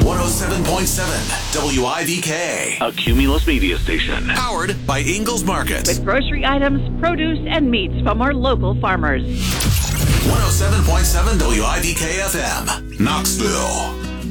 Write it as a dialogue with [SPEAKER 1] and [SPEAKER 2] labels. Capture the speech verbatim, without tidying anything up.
[SPEAKER 1] one oh seven point seven W I V K.
[SPEAKER 2] A Cumulus media station.
[SPEAKER 1] Powered by Ingalls Market.
[SPEAKER 3] With grocery items, produce, and meats from our local farmers.
[SPEAKER 1] one oh seven point seven W I V K F M, Knoxville.